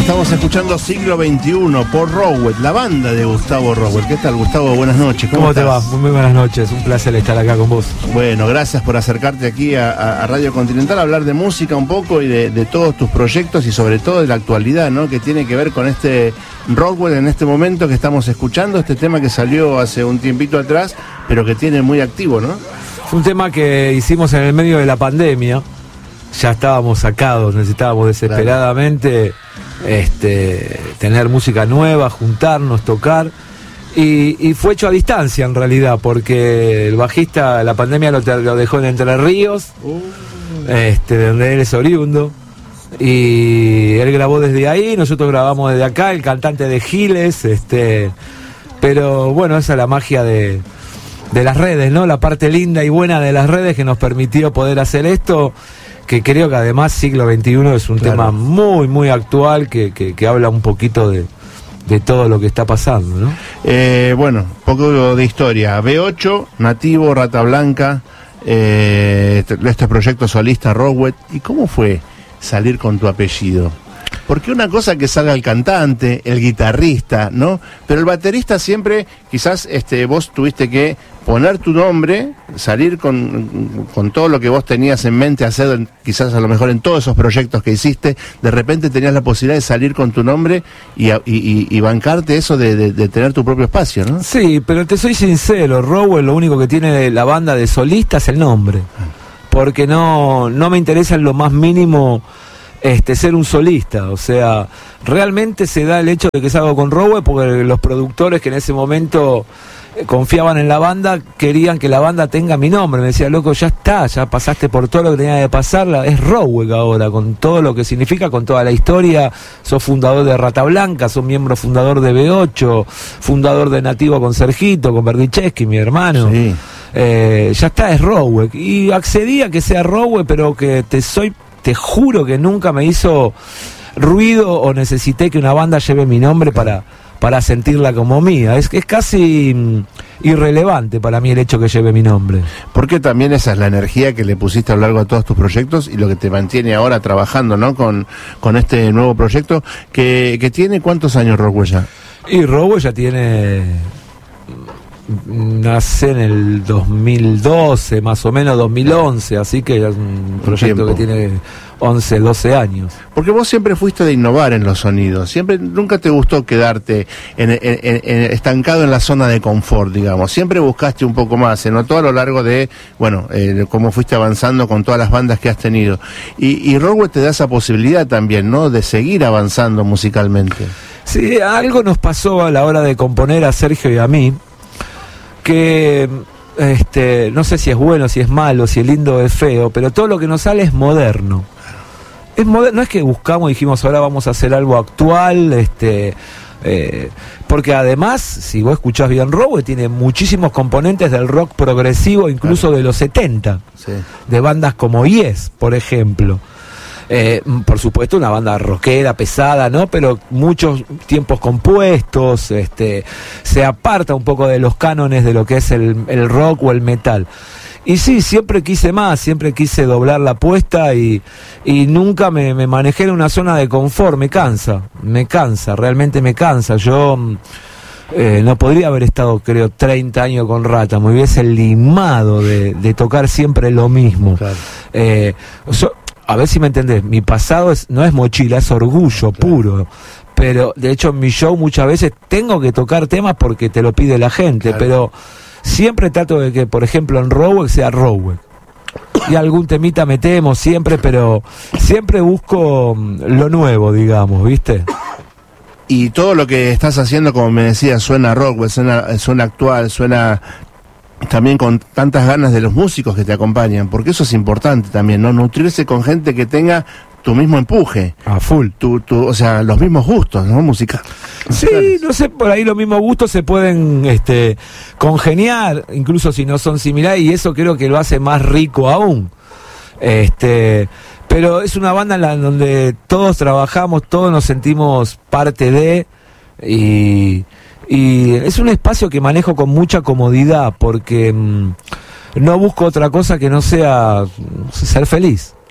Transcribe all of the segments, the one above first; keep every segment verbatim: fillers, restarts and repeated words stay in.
Estamos escuchando Siglo veintiuno por Rowell, la banda de Gustavo Rowell. ¿Qué tal, Gustavo? Buenas noches. ¿Cómo, ¿Cómo te va? Muy buenas noches, un placer estar acá con vos. Bueno, gracias por acercarte aquí a, a Radio Continental a hablar de música un poco y de, de todos tus proyectos y sobre todo de la actualidad, ¿no? Que tiene que ver con este Rowell en este momento que estamos escuchando, este tema que salió hace un tiempito atrás, pero que tiene muy activo, ¿no? Fue un tema que hicimos en el medio de la pandemia. Ya estábamos sacados, necesitábamos desesperadamente claro. este, tener música nueva, juntarnos, tocar. Y, y fue hecho a distancia en realidad, porque el bajista, la pandemia lo, lo dejó en Entre Ríos, uh. este, de donde él es oriundo. Y él grabó desde ahí, nosotros grabamos desde acá, el cantante de Giles. Este, pero bueno, esa es la magia de, de las redes, ¿no? La parte linda y buena de las redes que nos permitió poder hacer esto. Que creo que además Siglo veintiuno es un claro. tema muy, muy actual que, que, que habla un poquito de, de todo lo que está pasando, ¿no? Eh, bueno, poco de historia. B ocho, Nativo, Rata Blanca, eh, este, este proyecto solista Rowell. ¿Y cómo fue salir con tu apellido? Porque una cosa que salga el cantante, el guitarrista, ¿no? Pero el baterista siempre, quizás este, vos tuviste que poner tu nombre, salir con, con todo lo que vos tenías en mente hacer, quizás a lo mejor en todos esos proyectos que hiciste, de repente tenías la posibilidad de salir con tu nombre y, y, y, y bancarte eso de, de, de tener tu propio espacio, ¿no? Sí, pero te soy sincero, Rowell lo único que tiene la banda de solista es el nombre, porque no, no me interesa en lo más mínimo Este, ser un solista, o sea, realmente se da el hecho de que salgo con Rowell porque los productores que en ese momento eh, confiaban en la banda, querían que la banda tenga mi nombre, me decía, loco, ya está, ya pasaste por todo lo que tenía que pasar, es Rowell ahora, con todo lo que significa, con toda la historia, sos fundador de Rata Blanca, sos miembro fundador de B ocho, fundador de Nativo con Sergito, con Berdichevsky, mi hermano. Sí. Eh, ya está, es Rowell, y accedí a que sea Rowell, pero que te soy Te juro que nunca me hizo ruido o necesité que una banda lleve mi nombre para, para sentirla como mía. Es, es casi mm, irrelevante para mí el hecho que lleve mi nombre. Porque también esa es la energía que le pusiste a lo largo de todos tus proyectos y lo que te mantiene ahora trabajando, ¿no? Con, con este nuevo proyecto que, que tiene, ¿cuántos años Rowell ya? Y Rowell ya tiene... nace en el dos mil doce, más o menos dos mil once, así que es un proyecto un que tiene once, doce años. Porque vos siempre fuiste de innovar en los sonidos, siempre, nunca te gustó quedarte en, en, en, estancado en la zona de confort, digamos, siempre buscaste un poco más, se notó a lo largo de, bueno, eh, cómo fuiste avanzando con todas las bandas que has tenido. Y, y Rowell te da esa posibilidad también, ¿no?, de seguir avanzando musicalmente. Sí, algo nos pasó a la hora de componer a Sergio y a mí, que este, no sé si es bueno, si es malo, si es lindo o es feo, pero todo lo que nos sale es moderno. Es moderno, no es que buscamos y dijimos ahora vamos a hacer algo actual, este, eh, porque además, si vos escuchás bien, Rowell tiene muchísimos componentes del rock progresivo, incluso claro. de los setenta, sí. de bandas como Yes, por ejemplo. Eh, por supuesto una banda rockera, pesada, ¿no? Pero muchos tiempos compuestos, este, se aparta un poco de los cánones de lo que es el, el rock o el metal. Y sí, siempre quise más, siempre quise doblar la apuesta y, y nunca me, me manejé en una zona de confort, me cansa, me cansa, realmente me cansa. Yo eh, no podría haber estado, creo, treinta años con Rata, me hubiese limado de, de tocar siempre lo mismo. Claro. Eh, so, A ver si me entendés, mi pasado es, no es mochila, es orgullo claro. puro. Pero de hecho en mi show muchas veces tengo que tocar temas porque te lo pide la gente, claro. pero siempre trato de que, por ejemplo, en Rowell sea Rowell. Y algún temita metemos siempre, pero siempre busco lo nuevo, digamos, ¿viste? Y todo lo que estás haciendo, como me decías, suena Rowell, suena, suena actual, suena... también con tantas ganas de los músicos que te acompañan, porque eso es importante también, ¿no? Nutrirse con gente que tenga tu mismo empuje. A full. Tu, tu, o sea, los mismos gustos, ¿no? Musicales. Sí, no sé, por ahí los mismos gustos se pueden este, congeniar, incluso si no son similares, y eso creo que lo hace más rico aún. Este, pero es una banda en la donde todos trabajamos, todos nos sentimos parte de, y... Y es un espacio que manejo con mucha comodidad porque mmm, no busco otra cosa que no sea ser feliz.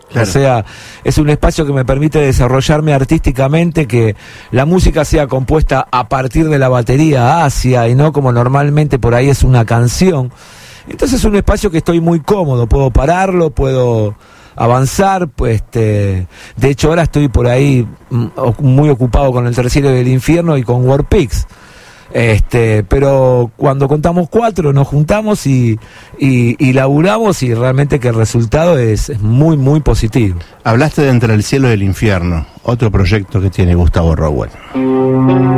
Claro. O sea, es un espacio que me permite desarrollarme artísticamente, que la música sea compuesta a partir de la batería hacia, y no como normalmente por ahí es una canción. Entonces es un espacio que estoy muy cómodo, puedo pararlo, puedo avanzar, pues este, de hecho ahora estoy por ahí muy ocupado con el Terciario del Infierno y con Warpix. Este, pero cuando contamos cuatro nos juntamos y, y, y laburamos, y realmente que el resultado es, es muy muy positivo. Hablaste de Entre el Cielo y el Infierno, otro proyecto que tiene Gustavo Rowell.